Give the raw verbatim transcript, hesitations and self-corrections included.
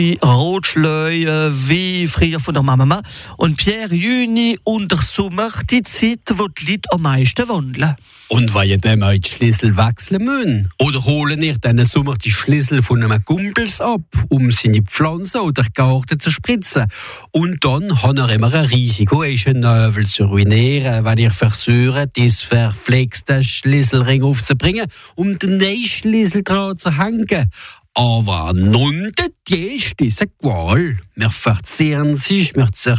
Rotschleu wie früher von der Mama. Und Pierre, Juni und der Sommer, die Zeit, wo die Leute am meisten wandeln. Und weil ihr dem euch die Schlüssel wechseln müssen? Oder holen ihr diesen Sommer die Schlüssel von einem Gumpels ab, um seine Pflanzen oder Garten zu spritzen? Und dann hat er immer ein Risiko, einen Neubel zu ruinieren, wenn ihr versucht, das verflexte Schlüsselring aufzubringen, um den neuen Schlüssel dran zu hängen. Aber nun, das ist diese Qual. Wir verzehren sich, wir